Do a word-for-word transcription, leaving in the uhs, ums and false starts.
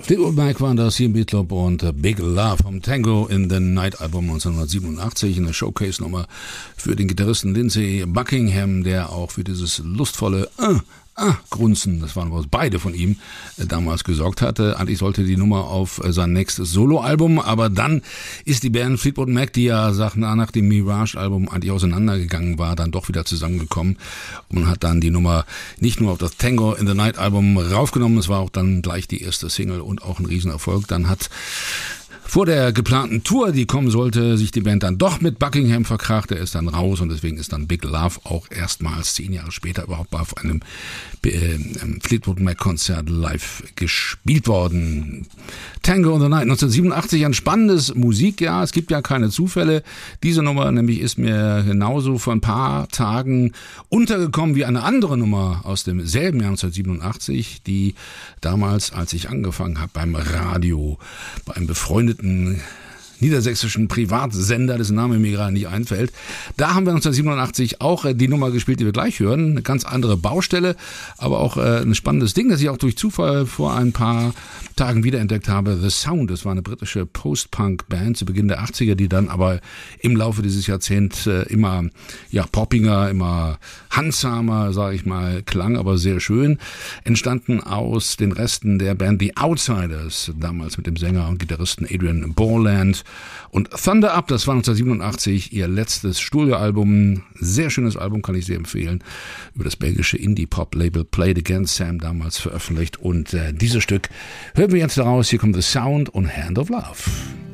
Fleetwood Mac waren das hier im Beatclub und Big Love vom Tango in the Night Album neunzehnhundertsiebenundachtzig, eine Showcase-Nummer für den Gitarristen Lindsey Buckingham, der auch für dieses lustvolle äh, Ah, Grunzen, das waren beide von ihm, äh, damals gesorgt hatte. Eigentlich sollte die Nummer auf äh, sein nächstes Soloalbum, aber dann ist die Band Fleetwood Mac, die ja nach, nach dem Mirage-Album eigentlich auseinandergegangen war, dann doch wieder zusammengekommen und hat dann die Nummer nicht nur auf das Tango in the Night Album raufgenommen, es war auch dann gleich die erste Single und auch ein Riesenerfolg. Dann hat vor der geplanten Tour, die kommen sollte, sich die Band dann doch mit Buckingham verkracht. Er ist dann raus und deswegen ist dann Big Love auch erstmals zehn Jahre später überhaupt auf einem äh, Fleetwood Mac Konzert live gespielt worden. Tango in the Night, neunzehnhundertsiebenundachtzig, ein spannendes Musikjahr. Es gibt ja keine Zufälle. Diese Nummer nämlich ist mir genauso vor ein paar Tagen untergekommen wie eine andere Nummer aus demselben Jahr neunzehnhundertsiebenundachtzig, die damals, als ich angefangen habe beim Radio, bei einem befreundeten niedersächsischen Privatsender, dessen Name mir gerade nicht einfällt. Da haben wir neunzehnhundertsiebenundachtzig auch äh, die Nummer gespielt, die wir gleich hören. Eine ganz andere Baustelle, aber auch äh, ein spannendes Ding, das ich auch durch Zufall vor ein paar Tagen wiederentdeckt habe. The Sound, das war eine britische Post-Punk-Band zu Beginn der achtziger, die dann aber im Laufe dieses Jahrzehnts äh, immer ja poppiger, immer handsamer, sage ich mal, klang, aber sehr schön. Entstanden aus den Resten der Band The Outsiders, damals mit dem Sänger und Gitarristen Adrian Borland. Und Thunder Up, das war neunzehnhundertsiebenundachtzig, ihr letztes Studioalbum. Sehr schönes Album, kann ich sehr empfehlen. Über das belgische Indie-Pop-Label Played Against Sam damals veröffentlicht. Und äh, dieses Stück hören wir jetzt daraus. Hier kommt The Sound und Hand of Love.